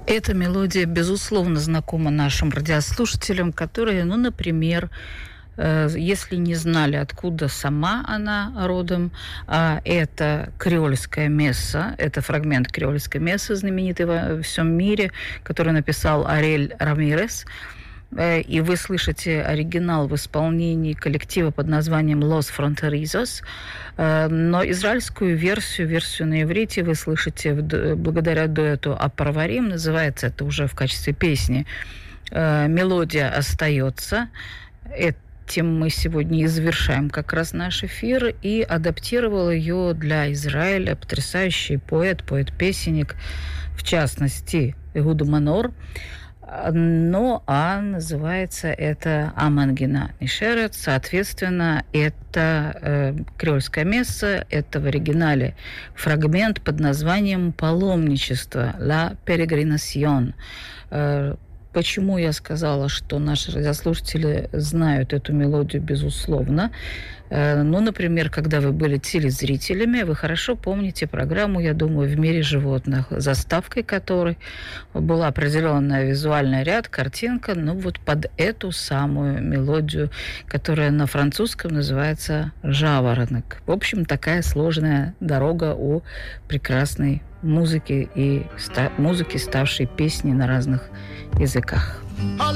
Эта мелодия, безусловно, знакома нашим радиослушателям, которые, например, если не знали, откуда сама она родом, это креольская месса, это фрагмент креольской мессы, знаменитый во всем мире, который написал Ариэль Рамирес. И вы слышите оригинал в исполнении коллектива под названием Los Fronterizos, но израильскую версию на иврите вы слышите благодаря дуэту Апарварим, называется это уже в качестве песни. Мелодия остается. Этим мы сегодня и завершаем как раз наш эфир, и адаптировал ее для Израиля потрясающий поэт-песенник, в частности, Игуда Манор. Называется это «Амангина Нишерет». Соответственно, это креольская месса, это в оригинале фрагмент под названием «Паломничество» «La Peregrinación». Почему я сказала, что наши радиослушатели знают эту мелодию, безусловно? Например, когда вы были телезрителями, вы хорошо помните программу, я думаю, «В мире животных», заставкой которой была определенная визуальный ряд, картинка, под эту самую мелодию, которая на французском называется «Жаворонок». В общем, такая сложная дорога у прекрасной музыки и музыки, ставшей песней на разных языках.